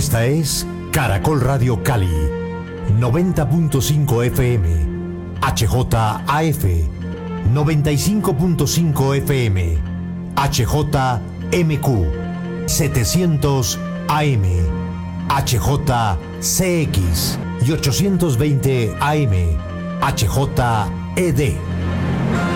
Esta es Caracol Radio Cali, 90.5 FM, HJAF, 95.5 FM, HJMQ, 700 AM, HJCX y 820 AM, HJED.